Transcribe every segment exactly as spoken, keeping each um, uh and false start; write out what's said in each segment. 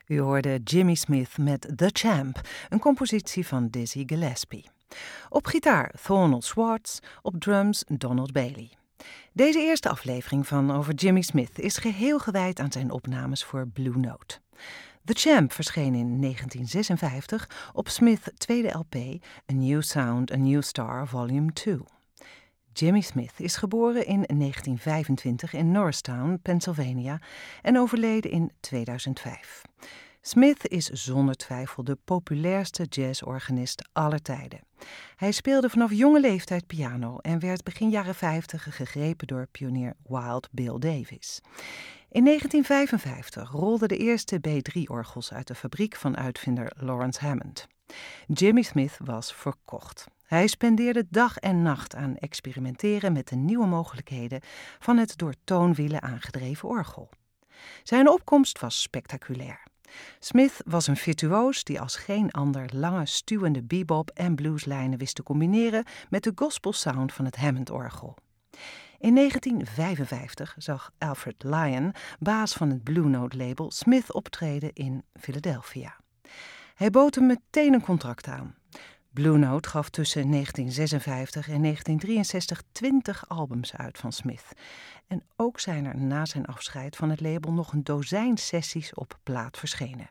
U hoorde Jimmy Smith met The Champ, een compositie van Dizzy Gillespie. Op gitaar Thornell Schwartz, op drums Donald Bailey. Deze eerste aflevering van Over Jimmy Smith is geheel gewijd aan zijn opnames voor Blue Note. The Champ verscheen in negentien zesenvijftig op Smith's tweede L P, A New Sound, A New Star, Volume twee. Jimmy Smith is geboren in negentien vijfentwintig in Norristown, Pennsylvania en overleden in tweeduizend vijf. Smith is zonder twijfel de populairste jazzorganist aller tijden. Hij speelde vanaf jonge leeftijd piano en werd begin jaren vijftig gegrepen door pionier Wild Bill Davis. In negentien vijfenvijftig rolden de eerste B drie orgels uit de fabriek van uitvinder Lawrence Hammond. Jimmy Smith was verkocht. Hij spendeerde dag en nacht aan experimenteren met de nieuwe mogelijkheden van het door toonwielen aangedreven orgel. Zijn opkomst was spectaculair. Smith was een virtuoos die als geen ander lange, stuwende bebop- en blueslijnen wist te combineren met de gospelsound van het Hammond-orgel. In negentien vijfenvijftig zag Alfred Lion, baas van het Blue Note-label, Smith optreden in Philadelphia. Hij bood hem meteen een contract aan. Blue Note gaf tussen negentien zesenvijftig en negentien drieënzestig twintig albums uit van Smith. En ook zijn er na zijn afscheid van het label nog een dozijn sessies op plaat verschenen.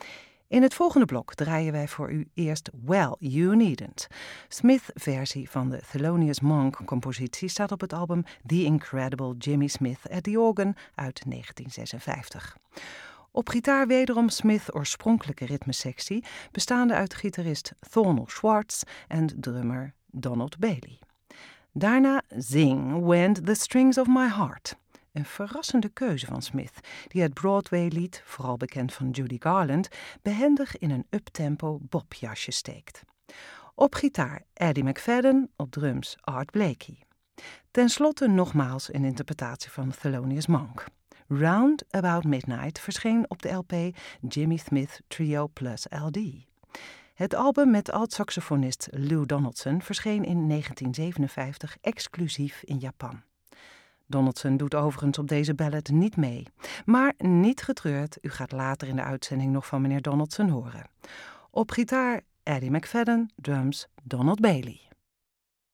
In het volgende blok draaien wij voor u eerst Well, You Needn't. Smith's versie van de Thelonious Monk-compositie staat op het album The Incredible Jimmy Smith at the Organ uit negentien zesenvijftig. Op gitaar wederom Smith's oorspronkelijke ritmesectie, bestaande uit gitarist Thornell Schwartz en drummer Donald Bailey. Daarna Zing Went the Strings of My Heart. Een verrassende keuze van Smith, die het Broadway-lied, vooral bekend van Judy Garland, behendig in een uptempo bobjasje steekt. Op gitaar Eddie McFadden, op drums Art Blakey. Ten slotte nogmaals een interpretatie van Thelonious Monk. Round About Midnight verscheen op de L P Jimmy Smith Trio plus L D. Het album met alt-saxofonist Lou Donaldson verscheen in negentien zevenenvijftig exclusief in Japan. Donaldson doet overigens op deze ballad niet mee. Maar niet getreurd, u gaat later in de uitzending nog van meneer Donaldson horen. Op gitaar Eddie McFadden, drums Donald Bailey.